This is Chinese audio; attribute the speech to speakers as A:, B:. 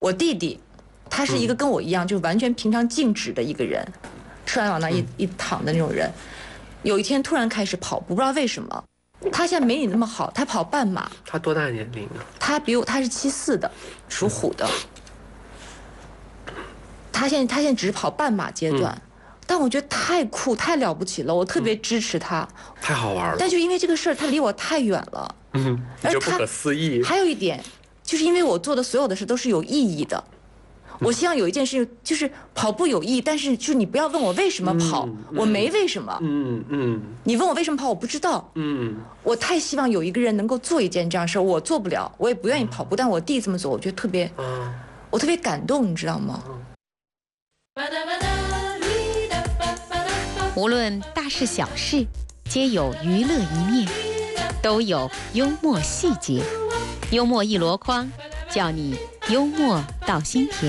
A: 我弟弟，他是一个跟我一样，就完全平常静止的一个人，吃完往那一躺的那种人。有一天突然开始跑步，不知道为什么。他现在没你那么好，他跑半马。
B: 他多大年龄啊？
A: 他是74的，属虎的。他现在只是跑半马阶段，但我觉得太酷太了不起了，我特别支持他。
B: 太好玩了。
A: 但就因为这个事儿，他离我太远了。
B: 你就不可思议。
A: 还有一点，就是因为我做的所有的事都是有意义的。我希望有一件事就是跑步有意义，但是就是你不要问我为什么跑，我没为什么。你问我为什么跑，我不知道。我太希望有一个人能够做一件这样事儿，我做不了，我也不愿意跑步，但我弟这么做，我觉得特别，我特别感动，你知道吗？
C: 无论大事小事，皆有娱乐一面，都有幽默细节。幽默一箩筐，叫你幽默到心田。